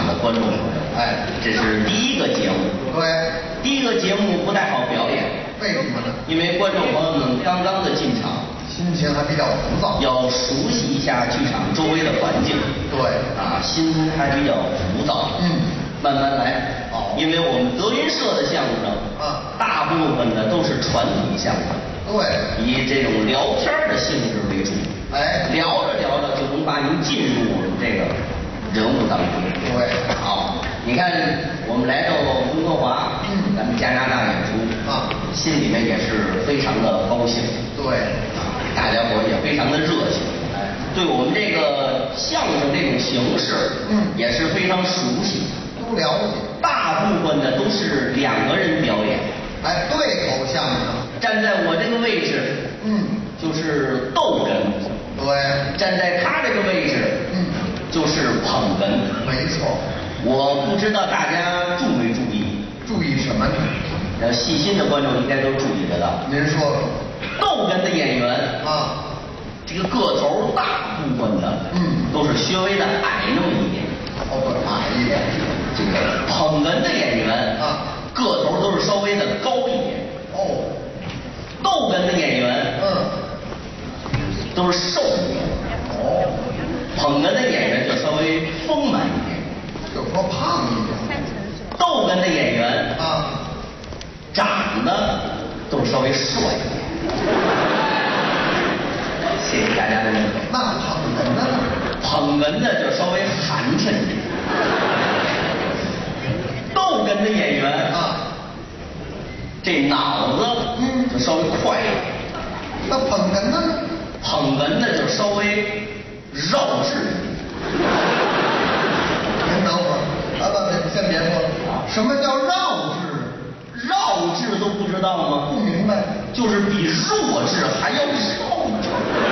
场的观众朋友， 哎， 这是第一个节目。 对， 第一个节目不太好表演， 为什么呢？ 因为观众朋友们刚刚的进场， 心情还比较浮躁。 要熟悉一下剧场周围的环境。 对， 啊，心还比较浮躁。慢慢来。 好， 因为我们德云社的相声大部分呢都是传统相声。 对， 以这种聊天的性质为主。 哎， 聊着聊着就能把您进入我们这个人物当中。 对， 好，你看我们来到温哥华，咱们加拿大演出啊， 心里面也是非常的高兴。 对， 大家伙也非常的热情。对我们这个相声这种形式，也是非常熟悉， 都了解。 大部分呢都是2个人表演。 哎，对口相声。 站在我这个位置，就是逗哏。 对， 站在他这个位置，就是捧哏。 没错。 我不知道大家注没注意？ 注意什么呢？ 细心的观众应该都注意得到。 您说说。 逗哏的演员啊， 这个个头大部分的，都是稍微的矮那么一点。 哦，不，矮一点。 这个捧哏的演员啊， 个头都是稍微的高一点。 哦。 逗哏的演员，都是瘦一点。 哦。 捧哏的演员就稍微丰满一点。 就说胖一点。 逗哏的演员啊， 长得都是稍微帅一点。谢谢大家的认可。 那捧哏的呢？ 捧哏的就稍微寒碜一点。逗哏的演员啊， 这脑子就稍微快一点。 那捧哏的呢？ 捧哏的就稍微绕智一点。 您等会儿，不，先别说了。什么叫绕智？ 绕智都不知道吗？ 不明白。 就是比弱智还要绕智。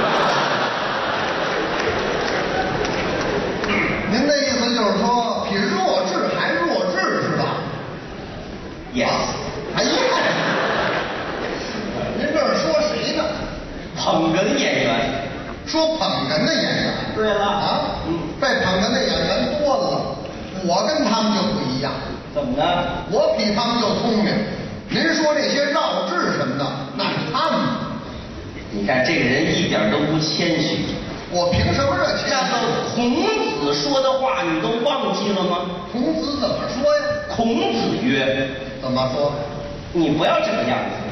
您的意思就是说，比弱智还弱智是吧 ？Yes。 哎呀，您这是说谁呢？ 捧哏演员。 说捧哏的演员。 对了啊，这捧哏的演员多了，我跟他们就不一样。 怎么呢？ 我比他们就聪明。您说这些绕智什么的，那是他们。 你看这个人一点都不谦虚。 我凭什么这谦虚？ 那个孔子说的话你都忘记了吗？ 孔子怎么说呀？ 孔子曰： 怎么说？ 你不要这个样子。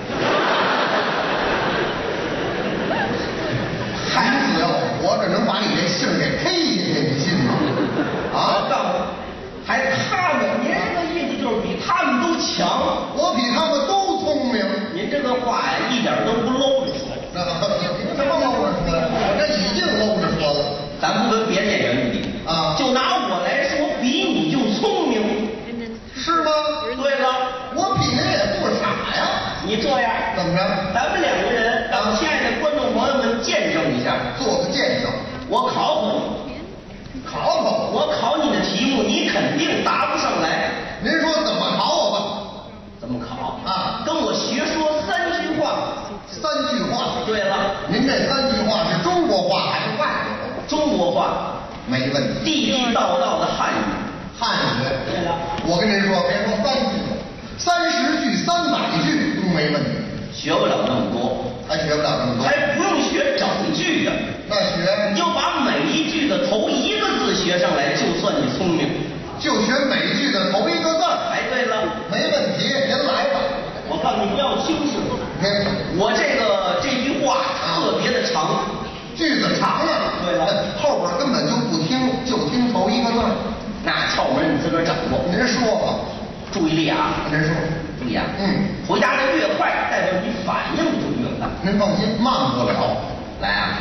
孩子要活着能把你这姓给黑下去，你信吗？啊， 告诉还他们，您这个意思就是比他们都强。 我比他们都聪明。 您这个话呀，一点都不搂着说。 凭什么搂着说呀？我这已经搂着说了。 咱不跟别的演员比啊， 就拿我来说，比你就聪明， 是吗？ 对了， 我比您也不傻呀。 你这样怎么着？ 咱们2个人让亲爱的观众朋友们见证一下， 做个见证。 我考考你，我考你的题目，你肯定答不上来。 您说怎么考我吧？ 怎么考啊？ 跟我学说3句话。 3句话。 对了， 您这3句话是中国话还是外国话？ 中国话。 没问题。 地地道道的汉语。 汉语。 对了， 我跟您说，别说3句，30句、300句都没问题。 学不了那么多， 还学不了那么多， 还不用学整句的。 那学你就把每一句的头1个字学上来，就算你聪明。 就学每句的头1个字。 哎，对了， 没问题，您来吧。 我告诉你不要轻视我这句话特别的长， 句子长啊。 对了， 后边根本就不听，就听头1个字。 那窍门你自个儿掌握。 您说吧， 注意力啊！ 您说， 注意啊！回答的越快，代表你反应就越快。 您放心，慢不了。 来啊！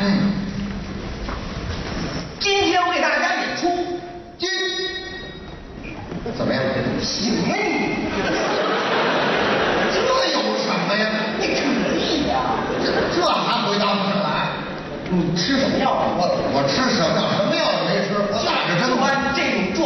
今天为大家演出， 怎么样？ 行吗你？ 这有什么呀？ 你可以呀！ 这还回答不上来？ 你吃什么药？ 我吃什么药？什么药也没吃，我打着针。 这种